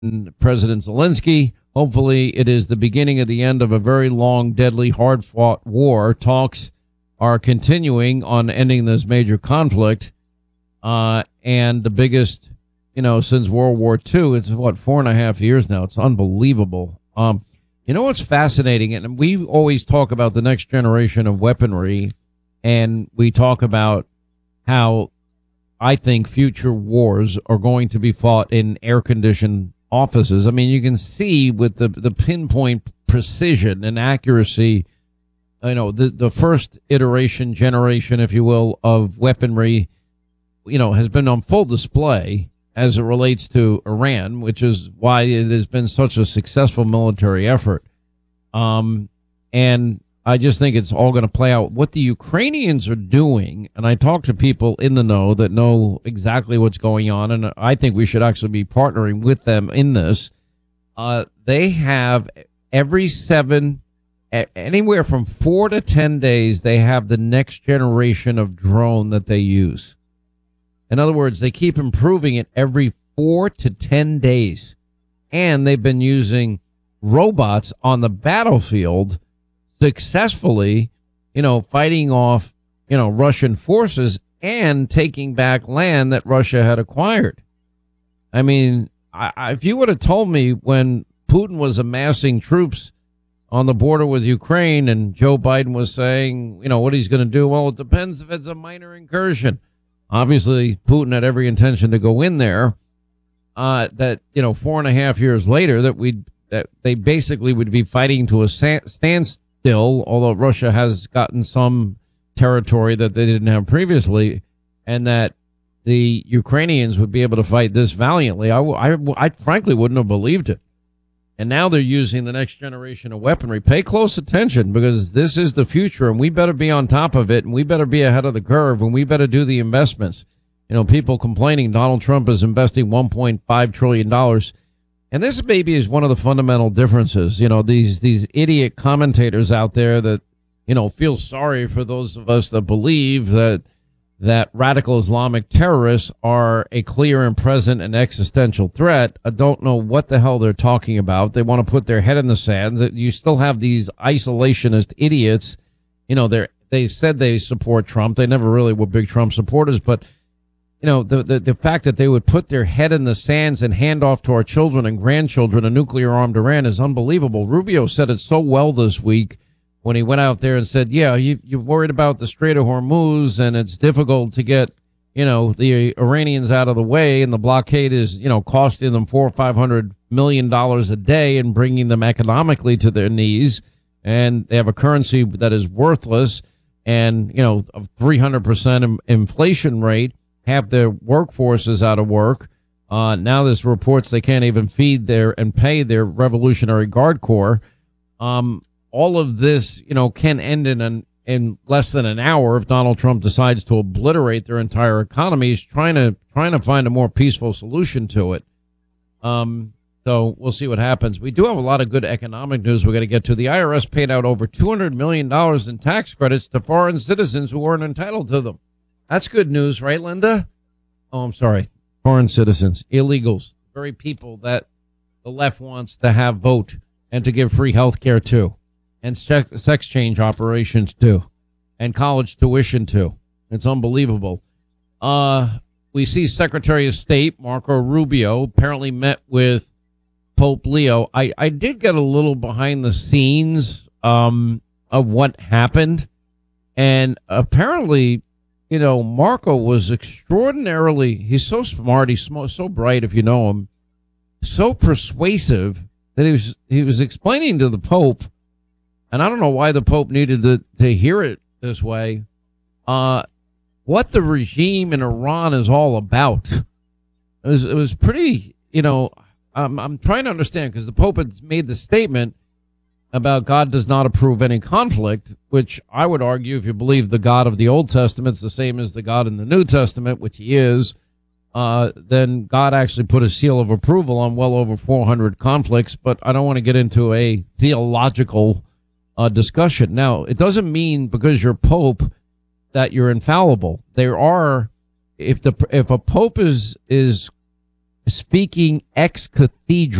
President Zelensky. Hopefully, it is the beginning of the end of a very long, deadly, hard-fought war. Talks are continuing on ending this major conflict, and the biggest, since World War II. It's, 4.5 years now. It's unbelievable. What's fascinating, and we always talk about the next generation of weaponry, and we talk about how I think future wars are going to be fought in air-conditioned offices. I mean, you can see with the pinpoint precision and accuracy, the first generation, if you will, of weaponry, has been on full display as it relates to Iran, which is why it has been such a successful military effort. And I just think it's all going to play out. What the Ukrainians are doing, and I talk to people in the know that know exactly what's going on, and I think we should actually be partnering with them in this. They have anywhere from 4 to 10 days, they have the next generation of drone that they use. In other words, they keep improving it every 4 to 10 days. And they've been using robots on the battlefield successfully, fighting off, Russian forces and taking back land that Russia had acquired. I mean, if you would have told me when Putin was amassing troops on the border with Ukraine and Joe Biden was saying, what he's going to do, well, it depends if it's a minor incursion. Obviously, Putin had every intention to go in there. 4.5 years later, that they basically would be fighting to a standstill, although Russia has gotten some territory that they didn't have previously, and that the Ukrainians would be able to fight this valiantly. I frankly wouldn't have believed it. And now they're using the next generation of weaponry. Pay close attention, because this is the future, and we better be on top of it, and we better be ahead of the curve, and we better do the investments. People complaining Donald Trump is investing $1.5 trillion. And this maybe is one of the fundamental differences. These idiot commentators out there that, feel sorry for those of us that believe that radical Islamic terrorists are a clear and present and existential threat. I don't know what the hell they're talking about. They want to put their head in the sand. You still have these isolationist idiots. They said they support Trump. They never really were big Trump supporters, but the fact that they would put their head in the sands and hand off to our children and grandchildren a nuclear-armed Iran is unbelievable. Rubio said it so well this week when he went out there and said, yeah, you're worried about the Strait of Hormuz, and it's difficult to get, the Iranians out of the way, and the blockade is, costing them $400 or $500 million a day and bringing them economically to their knees. And they have a currency that is worthless and, a 300% inflation rate. Half their workforce is out of work. Now this reports they can't even feed and pay their Revolutionary Guard Corps. All of this, can end in less than an hour if Donald Trump decides to obliterate their entire economy. He's trying to find a more peaceful solution to it. So we'll see what happens. We do have a lot of good economic news we're going to get to. The IRS paid out over $200 million in tax credits to foreign citizens who weren't entitled to them. That's good news, right, Linda? Oh, I'm sorry. Foreign citizens, illegals, very people that the left wants to have vote and to give free health care to, and sex change operations to, and college tuition to. It's unbelievable. We see Secretary of State Marco Rubio apparently met with Pope Leo. I did get a little behind the scenes of what happened, and apparently, Marco was extraordinarily, he's so smart, he's so bright if you know him, so persuasive that he was explaining to the Pope, and I don't know why the Pope needed to hear it this way, what the regime in Iran is all about. It was pretty, I'm trying to understand, because the Pope had made the statement about God does not approve any conflict, which I would argue, if you believe the God of the Old Testament is the same as the God in the New Testament, which he is, then God actually put a seal of approval on well over 400 conflicts. But I don't want to get into a theological discussion. Now, it doesn't mean because you're Pope that you're infallible. There are, if a Pope is speaking ex cathedra.